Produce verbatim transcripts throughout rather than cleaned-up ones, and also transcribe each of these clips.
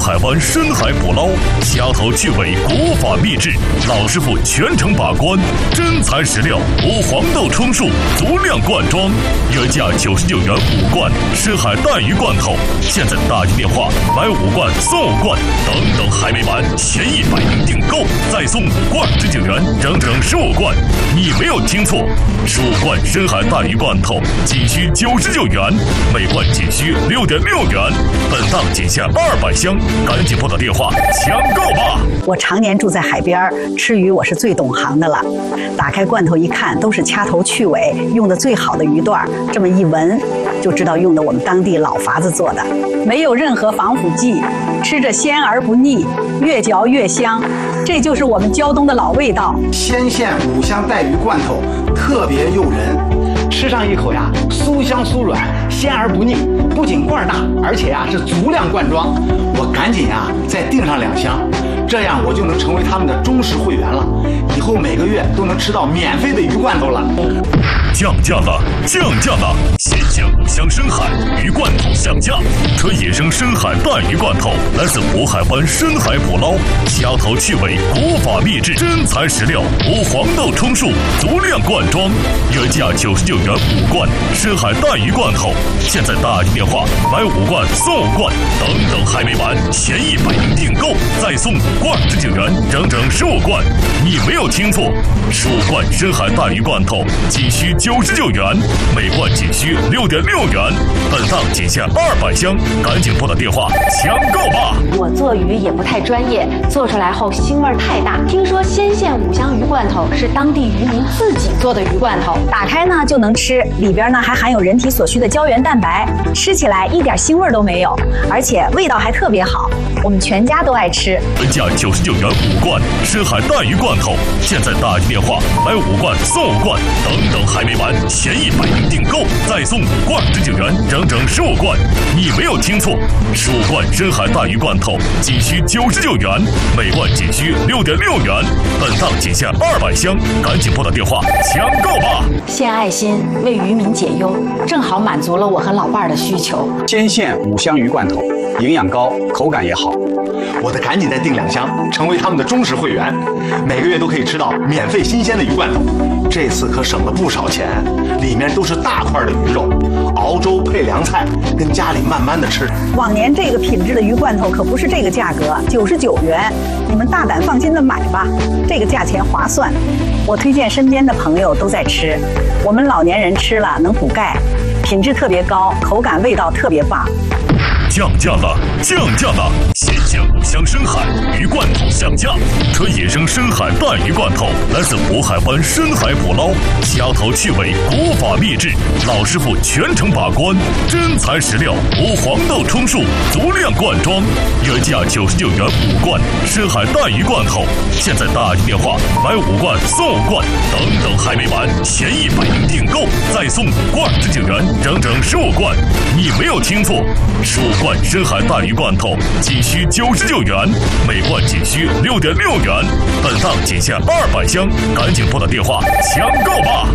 海湾深海捕捞，虾头去尾，国法秘制，老师傅全程把关，真材实料，无黄豆充数，足量罐装，原价九十九元五罐深海带鱼罐头，现在打进电话买五罐送五罐，等等还没完，前一百名订购再送五罐十九元，整整十五罐，你没有听错，十五罐深海带鱼罐头仅需九十九元，每罐仅需六点六元，本档仅限二百箱，赶紧拨打电话抢购吧！ 我常年住在海边，吃鱼我是最懂行的了。打开罐头一看，都是掐头去尾，用的最好的鱼段，这么一闻就知道用的我们当地老法子做的，没有任何防腐剂，吃着鲜而不腻，越嚼越香，这就是我们胶东的老味道。 鲜县五香带鱼罐头特别诱人，吃上一口呀，酥香酥软，鲜而不腻，不仅罐大，而且呀是足量罐装。我赶紧呀再订上两箱，这样我就能成为他们的忠实会员了，以后每个月都能吃到免费的鱼罐头了。 降价了，降价了！鲜县五香深海鱼罐头降价，纯野生深海带鱼罐头，来自渤海湾深海捕捞，虾头去尾，国法秘制，真材实料，无黄豆充数，足量罐装，原价九十九元五罐深海带鱼罐头，现在打进电话买五罐送五罐，等等还没完，前一百名订购再送五罐十九元，整整十五罐，你没有听错，十五罐深海带鱼罐头仅需九十九元，每罐仅需六点六元，本档仅限二百箱，赶紧拨打电话抢购吧！ 我做鱼也不太专业，做出来后腥味太大。听说鲜县五香鱼罐头是当地渔民自己做的鱼罐头， 打开呢就能吃，里边呢还含有人体所需的胶原蛋白，吃起来一点腥味都没有，而且味道还特别好，我们全家都爱吃。 原价九十九元五罐深海带鱼罐头，现在打进电话买五罐送五罐，等等还没完，前一百名订购再送五罐十九元，整整十五罐，你没有听错，十五罐深海带鱼罐头仅需九十九元，每罐仅需六点六元，本档仅限二百箱，赶紧拨打电话抢购吧！ 献爱心，为渔民解忧，正好满足了我和老伴儿的需求。 鲜县五香鱼罐头，营养高，口感也好。 我得赶紧再订两箱，成为他们的忠实会员，每个月都可以吃到免费新鲜的鱼罐头。这次可省了不少钱，里面都是大块的鱼肉，熬粥配凉菜，跟家里慢慢的吃。 往年这个品质的鱼罐头可不是这个价格，九十九元，你们大胆放心的买吧，这个价钱划算。我推荐身边的朋友都在吃，我们老年人吃了能补钙，品质特别高，口感味道特别棒。 降价了，降价了！鲜县五香深海鱼罐头降价，纯野生深海带鱼罐头，来自渤海湾深海捕捞，虾头去尾，国法秘制，老师傅全程把关，真材实料，无黄豆充数，足量罐装，原价九十九元五罐深海带鱼罐头，现在打进电话买五罐送五罐，等等还没完，前一百名订购再送五罐十九元，整整十五罐，你没有听错，十五罐深海带鱼罐头仅需九十九元，每罐仅需六点六元，本档仅限二百箱，赶紧拨打电话抢购吧！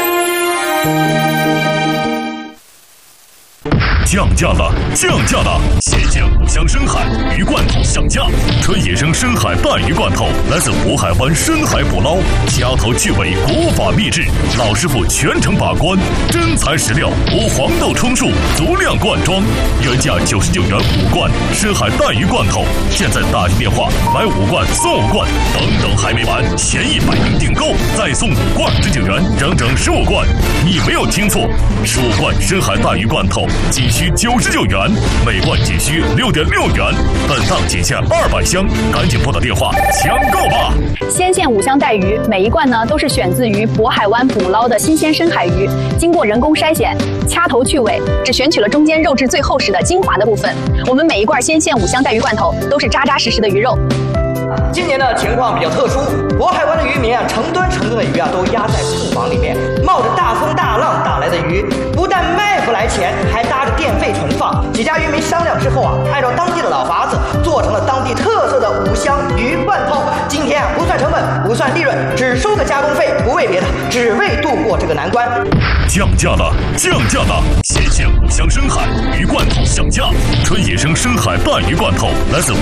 降价了，降价了！鲜县五香深海鱼罐头降价，纯野生深海带鱼罐头，来自渤海湾深海捕捞，虾头去尾，国法秘制，老师傅全程把关，真材实料，无黄豆充数，足量罐装，原价九十九元五罐深海带鱼罐头，现在打进电话买五罐送五罐，等等还没完，前一百名订购再送五罐十九元，整整十五罐，你没有听错，十五罐深海带鱼罐头仅需九十九元，每罐仅需六点六元，本档仅限二百箱，赶紧拨打电话抢购吧！ 鲜县五香带鱼，每一罐呢都是选自于渤海湾捕捞的新鲜深海鱼，经过人工筛选，掐头去尾，只选取了中间肉质最厚实的精华的部分。我们每一罐鲜县五香带鱼罐头都是扎扎实实的鱼肉。 今年的情况比较特殊，渤海湾的渔民啊，成吨成吨的鱼啊都压在库房里面，冒着大风大浪打来的鱼，不但卖不来钱，还搭着电费存放。几家渔民商量之后啊，按照当地的老法子，做成了当地特色的五香鱼罐头。今天啊，不算成本，不算利润，只收个加工费，不为别的，只为度过这个难关。 降价了，降价了！鲜县五香深海鱼罐头降价，纯野生深海带鱼罐头，来自